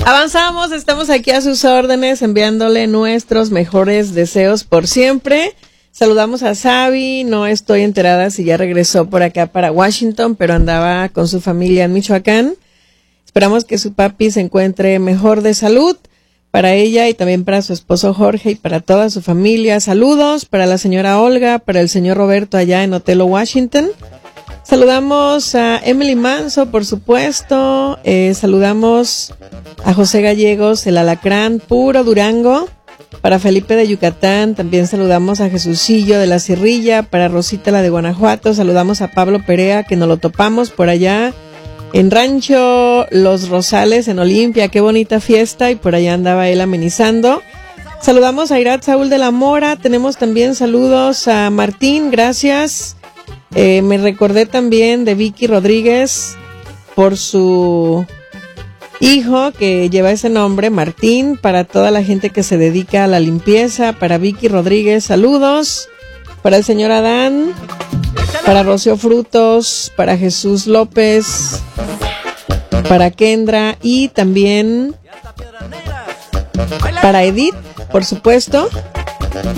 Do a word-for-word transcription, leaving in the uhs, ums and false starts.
Avanzamos, estamos aquí a sus órdenes, enviándole nuestros mejores deseos por siempre. Saludamos a Sabi, no estoy enterada si ya regresó por acá para Washington, pero andaba con su familia en Michoacán. Esperamos que su papi se encuentre mejor de salud, para ella y también para su esposo Jorge y para toda su familia. Saludos para la señora Olga, para el señor Roberto allá en Otelo, Washington. Saludamos a Emily Manso, por supuesto. Eh, saludamos a José Gallegos, el Alacrán, puro Durango. Para Felipe de Yucatán, también saludamos a Jesucillo de la Sierrilla. Para Rosita, la de Guanajuato, saludamos a Pablo Perea, que nos lo topamos por allá en Rancho Los Rosales, en Olimpia. Qué bonita fiesta, y por allá andaba él amenizando. Saludamos a Irat Saúl de la Mora. Tenemos también saludos a Martín, gracias. Eh, me recordé también de Vicky Rodríguez por su hijo que lleva ese nombre, Martín, para toda la gente que se dedica a la limpieza. Para Vicky Rodríguez, saludos. Para el señor Adán, para Rocío Frutos, para Jesús López, para Kendra y también para Edith, por supuesto.